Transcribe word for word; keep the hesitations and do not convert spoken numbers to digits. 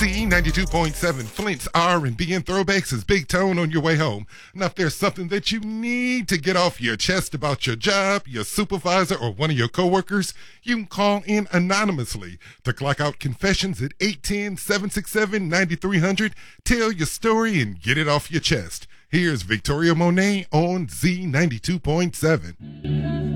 Z ninety-two point seven, Flint's R and B and throwbacks is Big Tone on your way home. Now, if there's something that you need to get off your chest about your job, your supervisor, or one of your coworkers, you can call in anonymously to clock out confessions at eight one zero, seven six seven, nine three zero zero. Tell your story and get it off your chest. Here's Victoria Monet on Z ninety-two point seven.